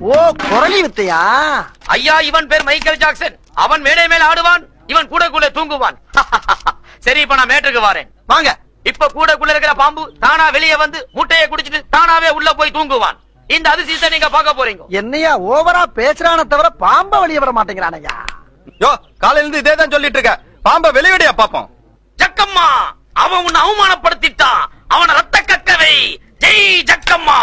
ஓ, குரலி வித்தையா? ஐயா, இவன் பேர் மைக்கேல் ஜாக்சன். அவன் மேடை மேல ஆடுவான், இவன் கூட தூங்குவான். சரி, இப்ப நான் மேட்டுக்கு வரேன். வாங்க. இப்ப கூட இருக்கிற பாம்பு தானா வெளியே வந்து முட்டையை குடிச்சிட்டு தானாவே உள்ள போய் தூங்குவான். இந்த அதிசயத்தை நீங்க பார்க்க போறீங்க. என்னையா ஓவரா பேசுறான தவிர பாம்ப வெளியே வர மாட்டேங்கிறானையா? யோ, காலையில இருந்து இதே தான் சொல்லிட்டு இருக்க. பாம்ப வெளியடியா பாப்போம். ஜக்கம்மா, அவன் உன்னை அவமானப்படுத்திட்டான். அவனை ரத்த கக்கவை. ஜெய் ஜக்கம்மா.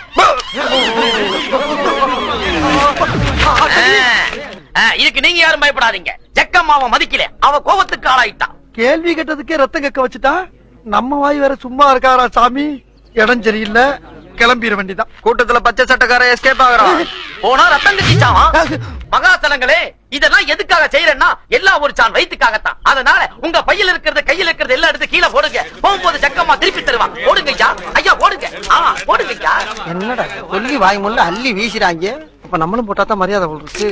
இதுக்கு நீங்க யாரும் பயப்படாதீங்க. ஜக்கம்மாவை மதிக்கல, அவ கோபத்துக்கு ஆளாயிட்டான். கேள்வி கேட்டதுக்கே ரத்தம் கக்க வச்சுட்டா. நம்ம வாய் வேற சும்மா இருக்காரா சாமி? இடம் சரியில்லை, கிளம்பிட வேண்டிதான். கூட்டத்துல பச்சை சட்டக்கார எஸ்கேப் ஆகுறான். போனா ரத்தம் கட்டிச்சான். மகாசலங்களே, இதெல்லாம் எதுக்காக செய்யறேன்னா எல்லாம் ஒரு சான் வயிற்றுக்காகத்தான். அதனால உங்க பையில இருக்கிறது கையில இருக்கிறது எல்லாம் எடுத்து கீழே போடுங்க. போகும்போது ஜக்கம்மா திருப்பி தருவான். ஓடுங்க ஐயா, ஐயா ஓடுங்க. ஓடுங்க ஐயா. என்னடா சொல்லி வாய் முள்ள அள்ளி வீசுறாங்க. அப்ப நம்மளும் போட்டாதான் மரியாதை இருக்கு.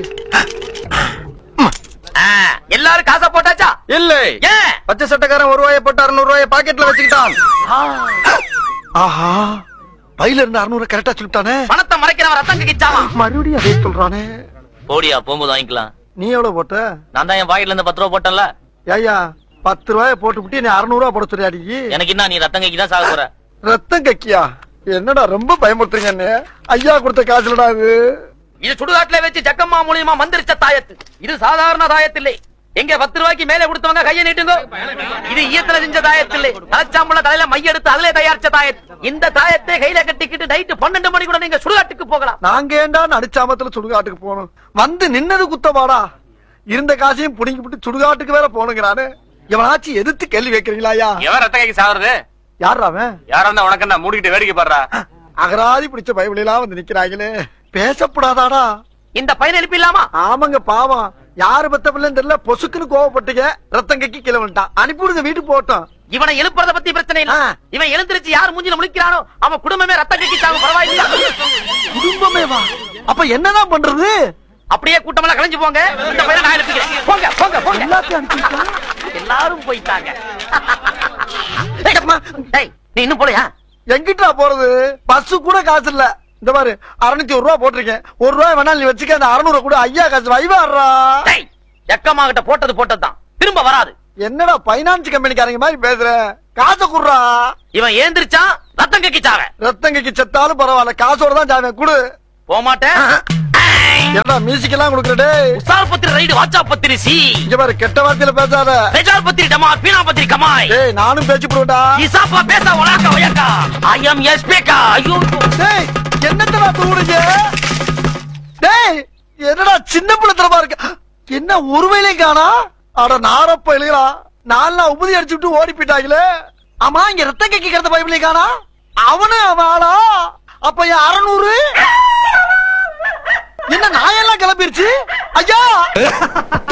எல்லாரும் காசை போட்டாச்சா? இல்லை. ஏன்? பச்சை சட்டக்காரன் 1 ரூபாயை போட்டு 600 ரூபாயை பாக்கெட்ல வச்சுக்கிட்டான். ஆஹா, பையில இருந்து 600 கரெக்டா சொல்லிட்டானே. பணத்தை மறைக்கிறவன் ரத்தம் கக்கிச்சாமா. மறுபடியும் அதே சொல்றானே. போடியா, போகும்போது வாங்கிக்கலாம். நீ எவ்வளவு போட்ட? நான் தான் என் பாக்கெட்ல இருந்து 10 ரூபா போட்டேன்ல. ஐயா, 10 ரூபாய போட்டு விட்டு நீ 600 ரூபாய் போட சொல்லியாடி. எனக்கு என்ன, நீ ரத்தம் கக்கி தான் சாக போற. ரத்தம் கக்கியா? என்னடா ரொம்ப பயமுறுத்துறீங்க. ஐயா கொடுத்த காசுலடா இது சுடுகாட்டுல வச்சு ஜக்கம்மா மூலியமா மந்திரிச்ச தாயத்து. இது சாதாரண தாயத்து இல்லை. எங்க 10 ரூபாய்க்கு மேல கொடுத்தவங்க கையை நீட்டுங்க. இது ஈயத்துல செஞ்ச தாயத்து இல்லை. தலைச்சாம்புல தலையில மைய எடுத்து அதிலே தயாரிச்ச தாயத்து. இந்த தாயத்தை கையில கட்டிக்கிட்டு நைட்டு 12 மணி கூட நீங்க சுடுகாட்டுக்கு போகலாம். நாங்க ஏண்டா நடிச்சாமத்துல சுடுகாட்டுக்கு போகணும்? வந்து நின்னது குத்தமாடா. இருந்த காசையும் புடிங்கி விட்டு சுடுகாட்டுக்கு வேற போனுங்கிறானு. எவனாச்சும் எதிர்த்து கேள்வி வைக்கிறீங்களா? எவன் ரத்த கைக்கு சாகுறது? யாரா அவன்? யாரா இருந்தா உனக்கு என்ன, மூடிக்கிட்டு வேடிக்கை பாடுறா. அகராதி பிடிச்ச பைபிளெல்லாம் வந்து நிக்கிறாங்களே. பேசப்படாதாடா? இந்த பையன் எழுப்பி இல்லாமா? ஆமாங்க, பாவம். யாரு பத்த பிள்ளைன்னு தெரியல, பொசுக்குன்னு கோவப்பட்டுங்க. ரத்தம் கக்கி கிளம்பிட்டான். அனுப்பிவிடுங்க, வீட்டுக்கு போட்டோம். இவனை எழுப்புறத பத்தி பிரச்சனை இல்ல. இவன் எழுந்திருச்சு யார் மூஞ்சில முழிக்கிறானோ அவன் குடும்பமே ரத்த கக்கி சாகும். பரவாயில்லையா? குடும்பமே வா? அப்ப என்னதான் பண்றது? அப்படியே கூட்டமெல்லாம் கலைஞ்சு போங்க. இந்த பையனை நான் எழுப்பிக்கிறேன். போங்க போங்க போங்க. எல்லாத்தையும் அனுப்பிட்டான். எல்லாரும் போயிட்டாங்க. நீ இன்னும் போலையா? எங்கிட்டா போறது? பஸ் கூட காசு இல்ல. இந்த மாதிரி 601 ரூபாய் போட்டிருக்கேன். 1 ரூபாய் வேணாலும் நீ வச்சுக்க. அந்த 600 கூட ஐயா காசு வைவாடுறா. ஜக்கம்மா கிட்ட போட்டதுதான் திரும்ப வராது. என்னடா பைனான்ஸ் கம்பெனிக்காரங்க மாதிரி பேசுற? காசை குடுறா. இவன் ஏந்திரிச்சா ரத்தம் கக்கிச்சாவ. ரத்தம் கக்கி செத்தாலும் பரவாயில்ல, காசோட தான் ஜாவேன். குடு. போமாட்டேன். என்னடா மியூசிக் எல்லாம் கொடுக்குறடே? உசார் பத்திரி ரைடு, வாச்சா பத்திரி சி. இங்க பாரு, கெட்ட வார்த்தையில பேசாத. பேஜார் பத்திரி டமா, பீனா பத்திரி கமாய். டேய், நானும் பேச்சு போடுடா. இசாப்பா பேச ஒலாக்க ஒயக்கா. ஐ அம் எஸ்பேக்கா. ஐயோ டேய், என்னடா தூடுங்க? டேய், என்னடா சின்ன பிள்ளைத்தனமா இருக்கு. என்ன ஒருவேளையும் காணா? அட நாரப்ப எழுகிறா. 4 நாள் உபதி அடிச்சு விட்டு ஓடி போயிட்டாங்களே. ஆமா, இங்க ரத்த கக்கி கிடந்த பைபிளையும் காணா. அவனு அவளா? அப்ப 600 என்ன நாயெல்லாம் கிளம்பிருச்சு ஐயா?